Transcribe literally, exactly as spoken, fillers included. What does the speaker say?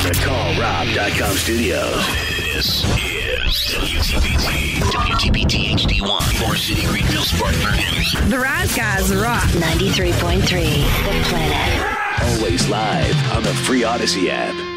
the Call Rob dot com studios. This is W T B T, W T B T H D one, Moore City, Greenville, Spartanburg. The Rise Guys rock. ninety-three point three, The Planet. Always live on the free Odyssey app.